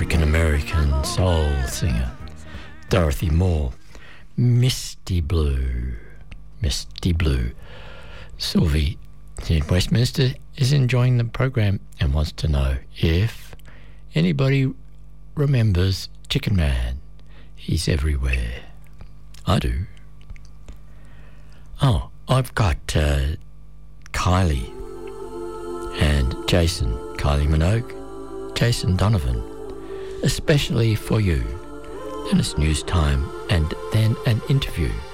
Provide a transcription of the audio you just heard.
African-American soul singer, Dorothy Moore. Misty Blue. Misty Blue. Sylvie in Westminster is enjoying the program and wants to know if anybody remembers Chicken Man. He's everywhere. I do. Oh, I've got Kylie and Jason. Kylie Minogue, Jason Donovan. Especially for you. Then it's news time and then an interview.